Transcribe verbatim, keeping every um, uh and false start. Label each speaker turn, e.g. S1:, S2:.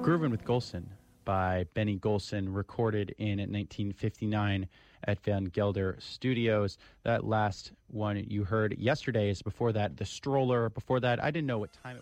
S1: Groovin' with Golson by Benny Golson, recorded in nineteen fifty-nine at Van Gelder Studios. That last one you heard yesterday is before that, The Stroller. Before that, I didn't know what time it was.